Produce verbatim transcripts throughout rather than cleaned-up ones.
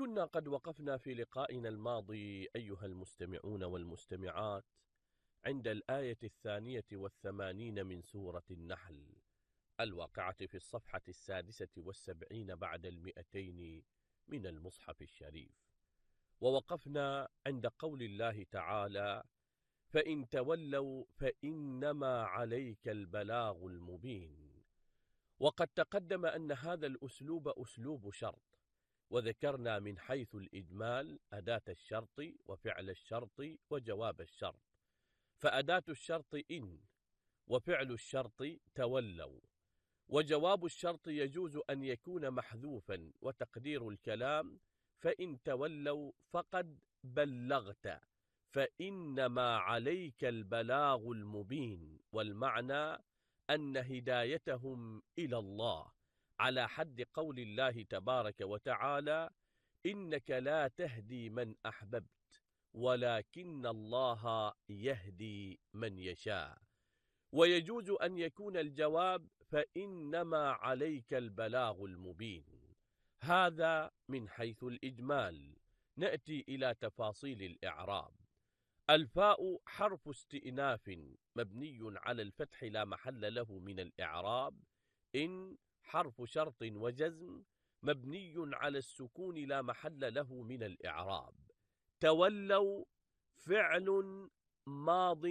كنا قد وقفنا في لقائنا الماضي أيها المستمعون والمستمعات عند الآية الثانية والثمانين من سورة النحل الواقعة في الصفحة السادسة والسبعين بعد المئتين من المصحف الشريف، ووقفنا عند قول الله تعالى: فإن تولوا فإنما عليك البلاغ المبين. وقد تقدم أن هذا الأسلوب أسلوب شرط، وذكرنا من حيث الإجمال أداة الشرط وفعل الشرط وجواب الشرط. فأداة الشرط إن، وفعل الشرط تولوا، وجواب الشرط يجوز أن يكون محذوفا، وتقدير الكلام: فإن تولوا فقد بلغت، فإنما عليك البلاغ المبين. والمعنى أن هدايتهم إلى الله، على حد قول الله تبارك وتعالى: إنك لا تهدي من أحببت ولكن الله يهدي من يشاء. ويجوز أن يكون الجواب: فإنما عليك البلاغ المبين. هذا من حيث الإجمال. نأتي إلى تفاصيل الإعراب. الفاء حرف استئناف مبني على الفتح لا محل له من الإعراب. إن حرف شرط وجزم مبني على السكون لا محل له من الإعراب. تولوا فعل ماض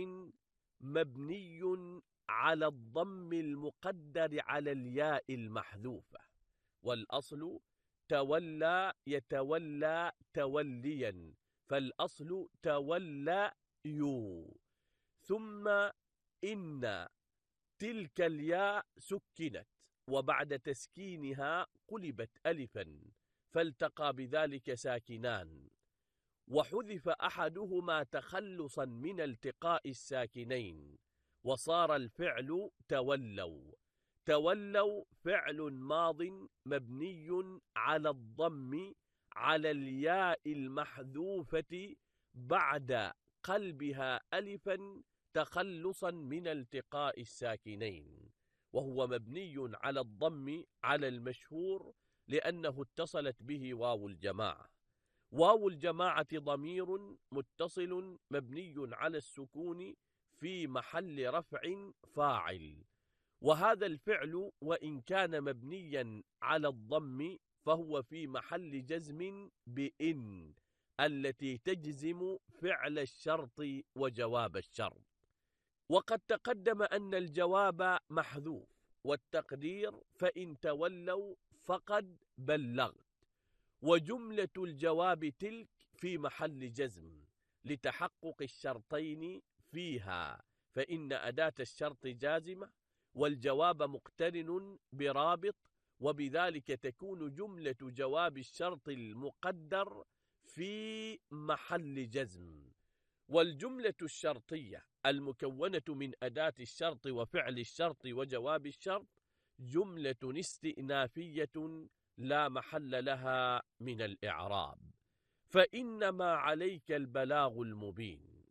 مبني على الضم المقدر على الياء المحذوفة، والأصل تولى يتولى توليا، فالأصل تولى يو. ثم إن تلك الياء سكنت، وبعد تسكينها قلبت ألفا، فالتقى بذلك ساكنان، وحذف أحدهما تخلصا من التقاء الساكنين، وصار الفعل تولوا. تولوا فعل ماض مبني على الضم على الياء المحذوفة بعد قلبها ألفا تخلصا من التقاء الساكنين، وهو مبني على الضم على المشهور لأنه اتصلت به واو الجماعة. واو الجماعة ضمير متصل مبني على السكون في محل رفع فاعل. وهذا الفعل وإن كان مبنيا على الضم فهو في محل جزم بإن التي تجزم فعل الشرط وجواب الشرط. وقد تقدم أن الجواب محذوف، والتقدير: فإن تولوا فقد بلغت. وجملة الجواب تلك في محل جزم لتحقق الشرطين فيها، فإن أداة الشرط جازمة والجواب مقترن برابط، وبذلك تكون جملة جواب الشرط المقدر في محل جزم. والجملة الشرطية المكونة من أداة الشرط وفعل الشرط وجواب الشرط جملة استئنافية لا محل لها من الإعراب. فإنما عليك البلاغ المبين.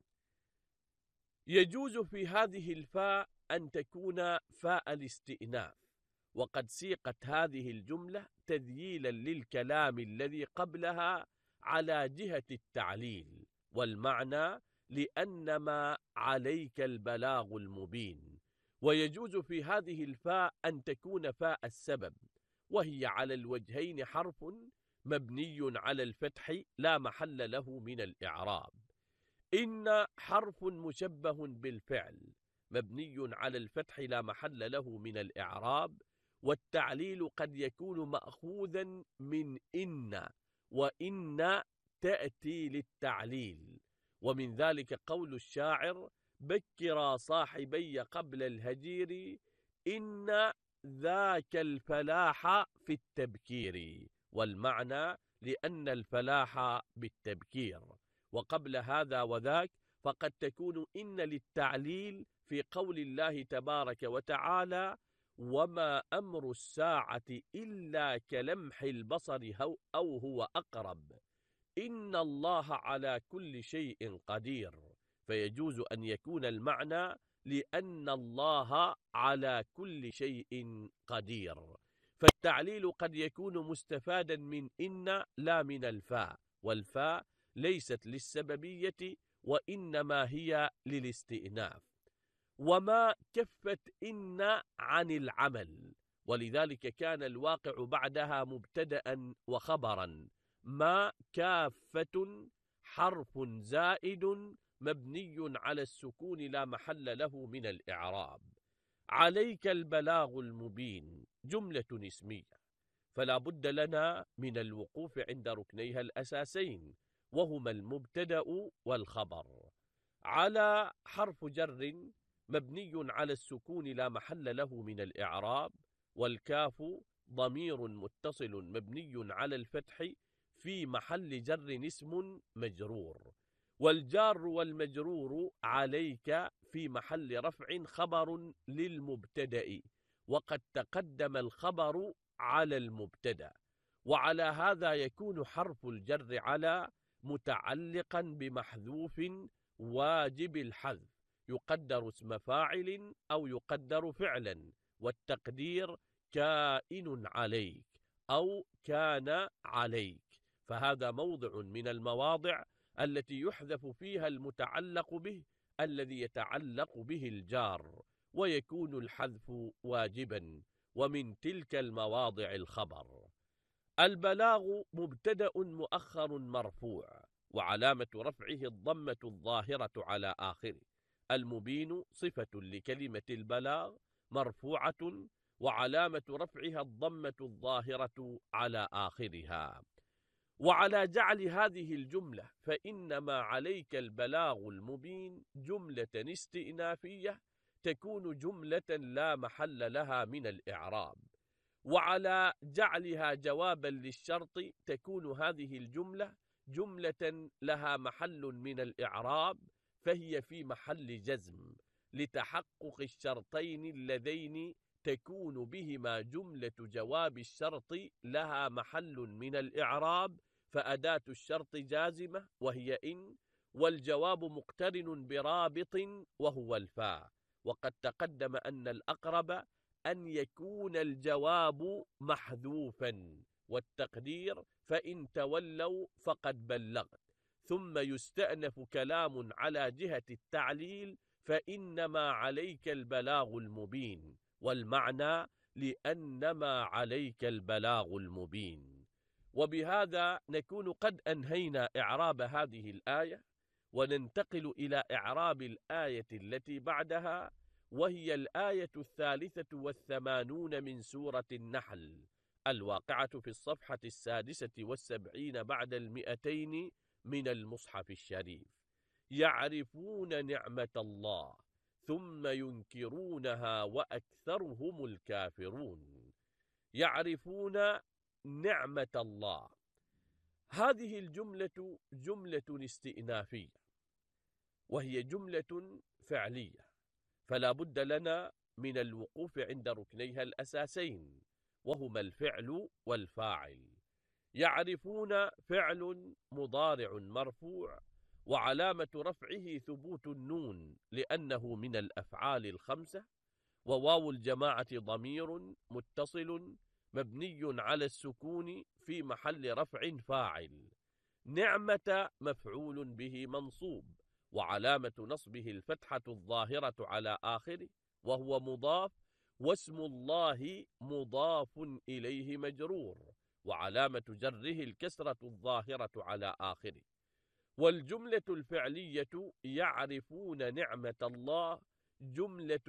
يجوز في هذه الفاء أن تكون فاء الاستئناف، وقد سيقت هذه الجملة تذييلا للكلام الذي قبلها على جهة التعليل، والمعنى: لأنما عليك البلاغ المبين. ويجوز في هذه الفاء أن تكون فاء السبب، وهي على الوجهين حرف مبني على الفتح لا محل له من الإعراب. إن حرف مشبه بالفعل مبني على الفتح لا محل له من الإعراب، والتعليل قد يكون مأخوذا من إن، وإن تأتي للتعليل. ومن ذلك قول الشاعر: بكرا صاحبي قبل الهجير إن ذاك الفلاح في التبكير. والمعنى: لأن الفلاح بالتبكير. وقبل هذا وذاك فقد تكون إن للتعليل في قول الله تبارك وتعالى: وما أمر الساعة إلا كلمح البصر أو هو أقرب إن الله على كل شيء قدير. فيجوز أن يكون المعنى: لأن الله على كل شيء قدير. فالتعليل قد يكون مستفادا من إن لا من الفاء، والفاء ليست للسببية وإنما هي للاستئناف. وما كفت إن عن العمل، ولذلك كان الواقع بعدها مبتدأ وخبرا. ما كافة حرف زائد مبني على السكون لا محل له من الإعراب. عليك البلاغ المبين جملة اسمية، فلا بد لنا من الوقوف عند ركنيها الأساسين، وهما المبتدأ والخبر. على حرف جر مبني على السكون لا محل له من الإعراب، والكاف ضمير متصل مبني على الفتح في محل جر اسم مجرور، والجار والمجرور عليك في محل رفع خبر للمبتدأ، وقد تقدم الخبر على المبتدأ. وعلى هذا يكون حرف الجر على متعلقا بمحذوف واجب الحذف، يقدر اسم فاعل أو يقدر فعلا، والتقدير كائن عليك أو كان عليك. فهذا موضع من المواضع التي يحذف فيها المتعلق به الذي يتعلق به الجار، ويكون الحذف واجبا، ومن تلك المواضع الخبر. البلاغ مبتدأ مؤخر مرفوع، وعلامة رفعه الضمة الظاهرة على آخره. المبين صفة لكلمة البلاغ مرفوعة، وعلامة رفعها الضمة الظاهرة على آخرها. وعلى جعل هذه الجملة فإنما عليك البلاغ المبين جملة استئنافية تكون جملة لا محل لها من الإعراب، وعلى جعلها جوابا للشرط تكون هذه الجملة جملة لها محل من الإعراب، فهي في محل جزم لتحقق الشرطين اللذين تكون بهما جملة جواب الشرط لها محل من الإعراب، فأداة الشرط جازمة وهي إن، والجواب مقترن برابط وهو الفاء. وقد تقدم أن الأقرب أن يكون الجواب محذوفا، والتقدير فإن تولوا فقد بلغت، ثم يستأنف كلام على جهة التعليل فإنما عليك البلاغ المبين، والمعنى لأنما عليك البلاغ المبين. وبهذا نكون قد أنهينا إعراب هذه الآية، وننتقل إلى إعراب الآية التي بعدها، وهي الآية الثالثة والثمانون من سورة النحل، الواقعة في الصفحة السادسة والسبعين بعد المئتين من المصحف الشريف. يعرفون نعمة الله ثم ينكرونها وأكثرهم الكافرون. يعرفون نعمة الله، هذه الجملة جملة استئنافية، وهي جملة فعلية، فلا بد لنا من الوقوف عند ركنيها الأساسين، وهما الفعل والفاعل. يعرفون فعل مضارع مرفوع، وعلامة رفعه ثبوت النون لأنه من الأفعال الخمسة، وواو الجماعة ضمير متصل مبني على السكون في محل رفع فاعل. نعمة مفعول به منصوب، وعلامة نصبه الفتحة الظاهرة على آخره وهو مضاف، واسم الله مضاف إليه مجرور، وعلامة جره الكسرة الظاهرة على آخره. والجملة الفعلية يعرفون نعمة الله جملة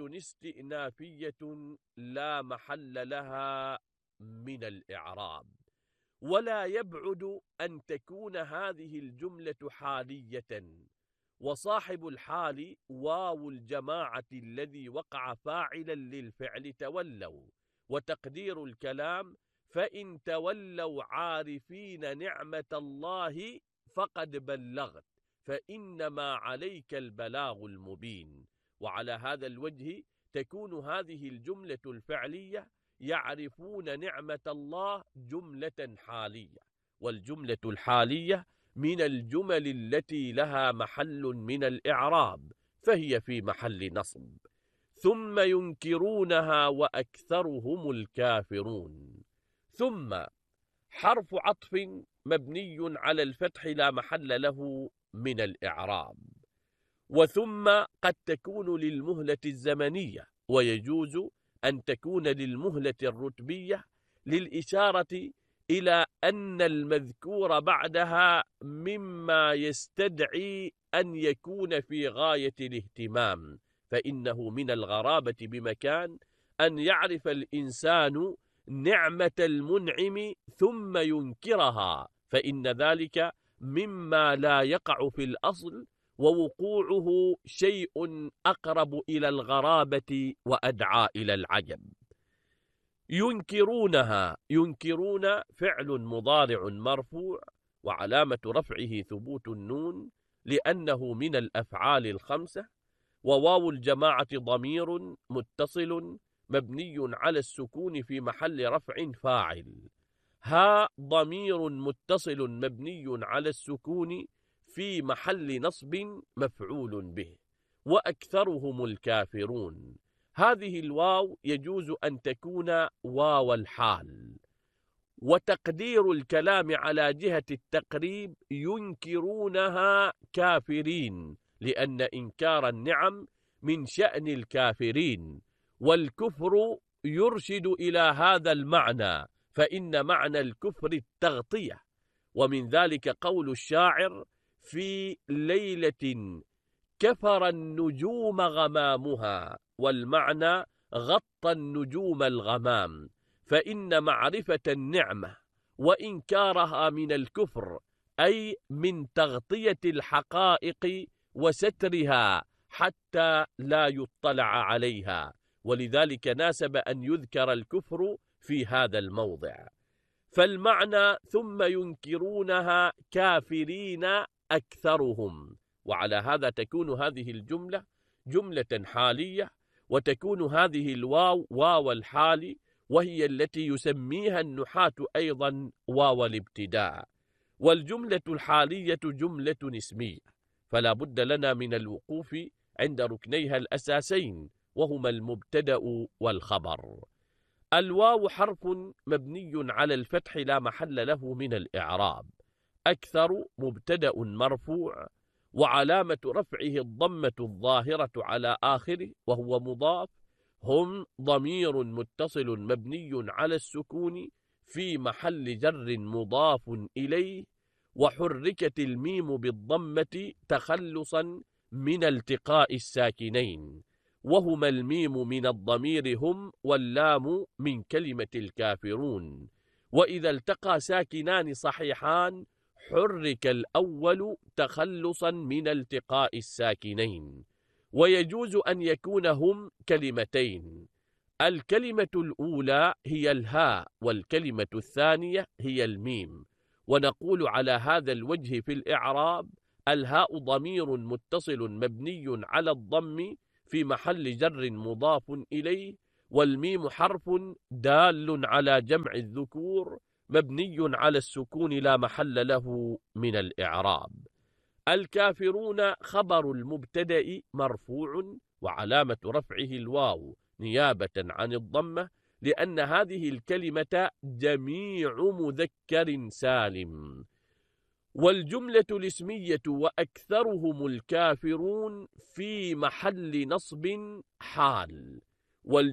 استئنافية لا محل لها من الإعراب، ولا يبعد أن تكون هذه الجملة حالية، وصاحب الحال واو الجماعة الذي وقع فاعلا للفعل تولوا، وتقدير الكلام فإن تولوا عارفين نعمة الله فقد بلغت فإنما عليك البلاغ المبين. وعلى هذا الوجه تكون هذه الجملة الفعلية يعرفون نعمة الله جملة حالية، والجملة الحالية من الجمل التي لها محل من الإعراب، فهي في محل نصب. ثم ينكرونها وأكثرهم الكافرون. ثم حرف عطف مبني على الفتح لا محل له من الإعراب. وثم قد تكون للمهلة الزمنية، ويجوز أن تكون للمهلة الرتبية، للإشارة إلى أن المذكور بعدها مما يستدعي أن يكون في غاية الاهتمام، فإنه من الغرابة بمكان أن يعرف الإنسان نعمة المنعم ثم ينكرها، فإن ذلك مما لا يقع في الأصل، ووقوعه شيء أقرب إلى الغرابة وأدعى إلى العجب. ينكرونها، ينكرون فعل مضارع مرفوع وعلامة رفعه ثبوت النون لأنه من الأفعال الخمسة، وواو الجماعة ضمير متصل مبني على السكون في محل رفع فاعل. ها ضمير متصل مبني على السكون في محل نصب مفعول به. وأكثرهم الكافرون، هذه الواو يجوز أن تكون واو الحال، وتقدير الكلام على جهة التقريب ينكرونها كافرين، لأن إنكار النعم من شأن الكافرين، والكفر يرشد إلى هذا المعنى، فإن معنى الكفر التغطية. ومن ذلك قول الشاعر: في ليلة كفر النجوم غمامها، والمعنى غطى النجوم الغمام، فإن معرفة النعمة وإنكارها من الكفر، أي من تغطية الحقائق وسترها حتى لا يطلع عليها، ولذلك ناسب أن يذكر الكفر في هذا الموضع. فالمعنى ثم ينكرونها كافرين أكثرهم، وعلى هذا تكون هذه الجملة جملة حالية، وتكون هذه الواو واو الحال، وهي التي يسميها النحاة أيضا واو الابتداء. والجملة الحالية جملة اسمية، فلا بد لنا من الوقوف عند ركنيها الأساسين، وهما المبتدأ والخبر. الواو حرف مبني على الفتح لا محل له من الإعراب. أكثر مبتدأ مرفوع، وعلامة رفعه الضمة الظاهرة على آخره وهو مضاف. هم ضمير متصل مبني على السكون في محل جر مضاف إليه، وحركت الميم بالضمة تخلصا من التقاء الساكنين، وهما الميم من الضمير هم، واللام من كلمة الكافرون. وإذا التقى ساكنان صحيحان حرك الأول تخلصا من التقاء الساكنين. ويجوز أن يكون هم كلمتين، الكلمة الأولى هي الهاء، والكلمة الثانية هي الميم. ونقول على هذا الوجه في الإعراب: الهاء ضمير متصل مبني على الضم في محل جر مضاف إليه، والميم حرف دال على جمع الذكور مبني على السكون لا محل له من الإعراب. الكافرون خبر المبتدأ مرفوع، وعلامة رفعه الواو نيابة عن الضمة، لأن هذه الكلمة جميع مذكر سالم. والجملة الاسمية وأكثرهم الكافرون في محل نصب حال.